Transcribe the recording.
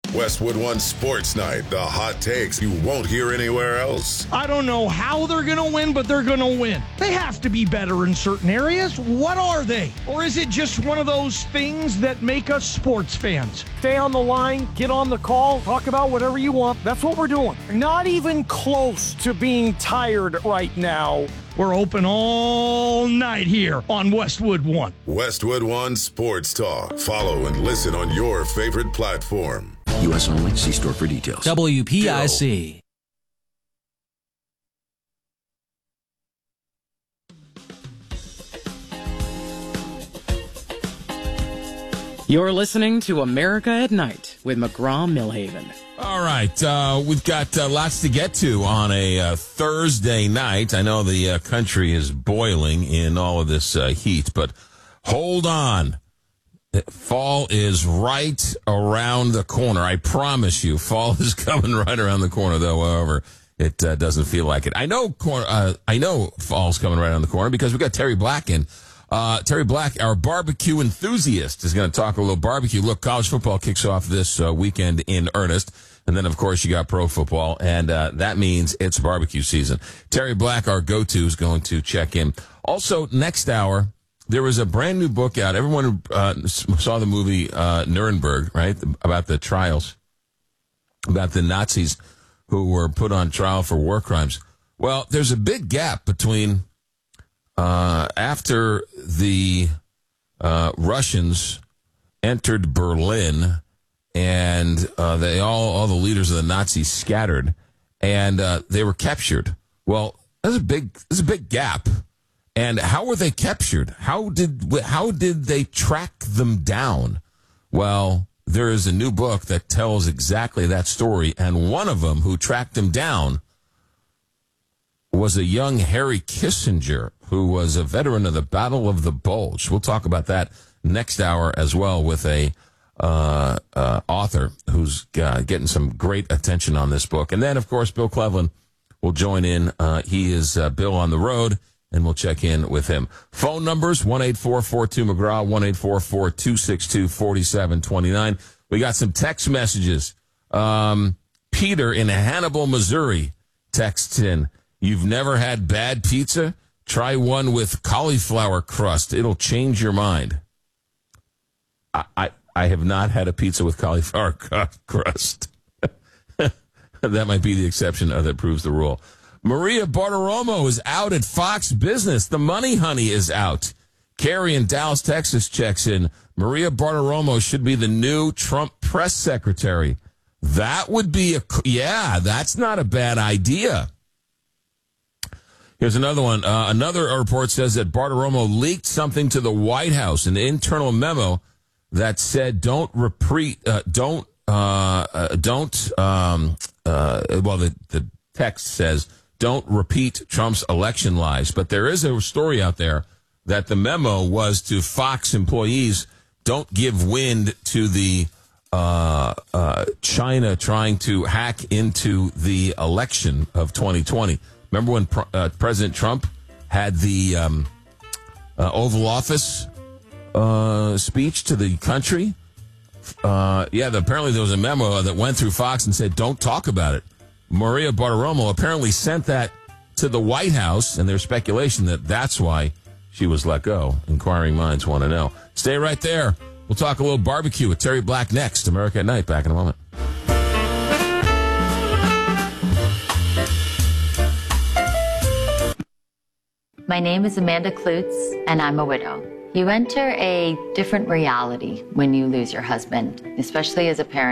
Westwood One Sports Night, the hot takes you won't hear anywhere else. I don't know how they're going to win, but they're going to win. They have to be better in certain areas. What are they? Or is it just one of those things that make us sports fans? Stay on the line, get on the call, talk about whatever you want. That's what we're doing. Not even close to being tired right now. We're open all night here on Westwood One. Westwood One Sports Talk. Follow and listen on your favorite platform. U.S. only. See store for details. WPIC. You're listening to America at Night with McGraw-Millhaven. All right, we've got lots to get to on a Thursday night. I know the country is boiling in all of this heat, but hold on. Fall is right around the corner. I promise you, fall is coming right around the corner, though, however, it doesn't feel like it. I know fall's coming right around the corner because we've got Terry Black in. Terry Black, our barbecue enthusiast, is going to talk a little barbecue. Look, college football kicks off this weekend in earnest. And then, of course, you got pro football, and that means it's barbecue season. Terry Black, our go-to, is going to check in. Also, next hour, there was a brand new book out. Everyone saw the movie Nuremberg, right, about the trials, about the Nazis who were put on trial for war crimes. Well, there's a big gap between after the Russians entered Berlin and all the leaders of the Nazis scattered and they were captured. Well, there's a big gap. And how were they captured? How did they track them down? Well, there is a new book that tells exactly that story, and one of them who tracked them down was a young Harry Kissinger, who was a veteran of the Battle of the Bulge. We'll talk about that next hour as well with a author who's getting some great attention on this book. And then, of course, Bill Cleveland will join in. He is Bill on the road, and we'll check in with him. Phone numbers, 1-844-2-McGraw, 1-844-262-4729. We got some text messages. Peter in Hannibal, Missouri texts in, "You've never had bad pizza? Try one with cauliflower crust. It'll change your mind." I have not had a pizza with cauliflower crust. That might be the exception that proves the rule. Maria Bartiromo is out at Fox Business. The Money Honey is out. Carrie in Dallas, Texas checks in. Maria Bartiromo should be the new Trump press secretary. That would be that's not a bad idea. Here's another one. Another report says that Bartiromo leaked something to the White House, an internal memo that said the text says, "Don't repeat Trump's election lies." But there is a story out there that the memo was to Fox employees, don't give wind to the China trying to hack into the election of 2020. Remember when President Trump had the Oval Office speech to the country? Apparently there was a memo that went through Fox and said, don't talk about it. Maria Bartiromo apparently sent that to the White House, and there's speculation that that's why she was let go. Inquiring minds want to know. Stay right there. We'll talk a little barbecue with Terry Black next. America at Night. Back in a moment. My name is Amanda Klutz, and I'm a widow. You enter a different reality when you lose your husband, especially as a parent.